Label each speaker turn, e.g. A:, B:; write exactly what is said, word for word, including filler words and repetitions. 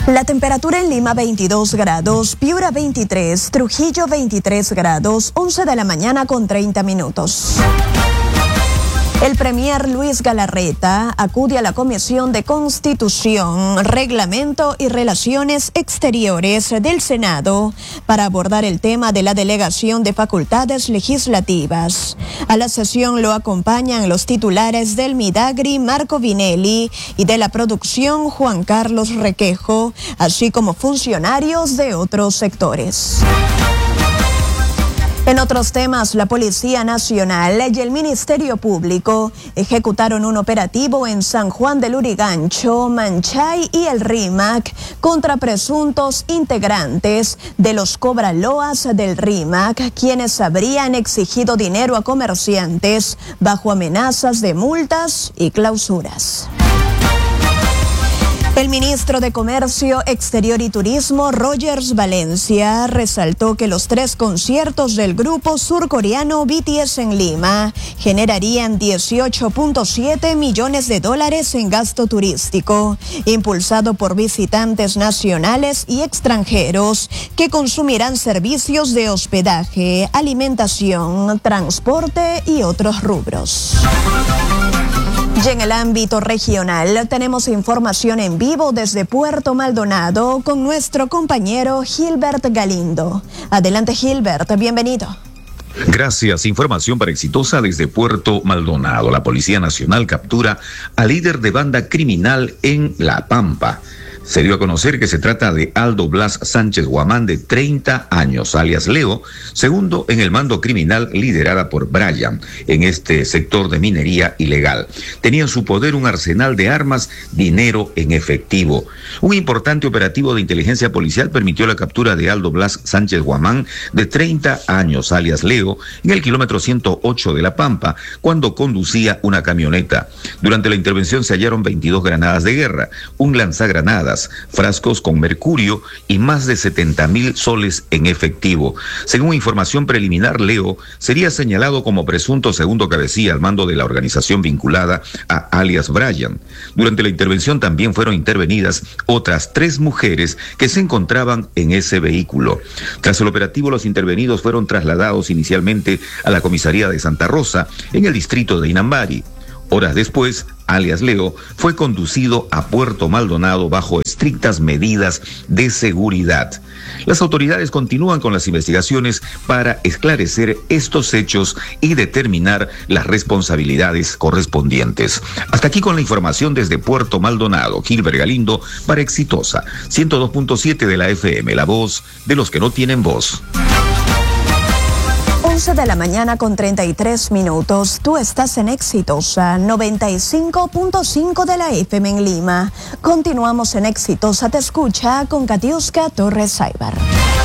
A: La temperatura en Lima veintidós grados, Piura veintitrés, Trujillo veintitrés grados, once de la mañana con treinta minutos. El premier Luis Galarreta acude a la Comisión de Constitución, Reglamento y Relaciones Exteriores del Senado para abordar el tema de la delegación de facultades legislativas. A la sesión lo acompañan los titulares del Midagri, Marco Vinelli, y de la producción, Juan Carlos Requejo, así como funcionarios de otros sectores. En otros temas, la Policía Nacional y el Ministerio Público ejecutaron un operativo en San Juan del Lurigancho, Manchay y el RIMAC contra presuntos integrantes de los cobraloas del RIMAC, quienes habrían exigido dinero a comerciantes bajo amenazas de multas y clausuras. El ministro de Comercio Exterior y Turismo, Rogers Valencia, resaltó que los tres conciertos del grupo surcoreano B T S en Lima generarían dieciocho punto siete millones de dólares en gasto turístico, impulsado por visitantes nacionales y extranjeros que consumirán servicios de hospedaje, alimentación, transporte y otros rubros. Y en el ámbito regional tenemos información en vivo desde Puerto Maldonado con nuestro compañero Gilbert Galindo. Adelante, Gilbert, bienvenido.
B: Gracias. Información para Exitosa desde Puerto Maldonado. La Policía Nacional captura al líder de banda criminal en La Pampa. Se dio a conocer que se trata de Aldo Blas Sánchez Guamán, de treinta años, alias Leo, segundo en el mando criminal liderada por Brian, en este sector de minería ilegal. Tenía en su poder un arsenal de armas, dinero en efectivo. Un importante operativo de inteligencia policial permitió la captura de Aldo Blas Sánchez Guamán, de treinta años, alias Leo, en el kilómetro ciento ocho de La Pampa, cuando conducía una camioneta. Durante la intervención se hallaron veintidós granadas de guerra, un lanzagranadas, frascos con mercurio y más de setenta mil soles en efectivo. Según información preliminar, Leo sería señalado como presunto segundo cabecilla al mando de la organización vinculada a alias Brian. Durante la intervención también fueron intervenidas otras tres mujeres que se encontraban en ese vehículo. Tras el operativo, los intervenidos fueron trasladados inicialmente a la comisaría de Santa Rosa, en el distrito de Inambari. Horas después, alias Leo fue conducido a Puerto Maldonado bajo estrictas medidas de seguridad. Las autoridades continúan con las investigaciones para esclarecer estos hechos y determinar las responsabilidades correspondientes. Hasta aquí con la información desde Puerto Maldonado. Gilbert Galindo para Exitosa, ciento dos punto siete de la F M, la voz de los que no tienen voz.
A: once de la mañana con treinta y tres minutos. Tú estás en Exitosa, noventa y cinco punto cinco de la F M en Lima. Continuamos en Exitosa Te Escucha con Katiuska Torres Saibar.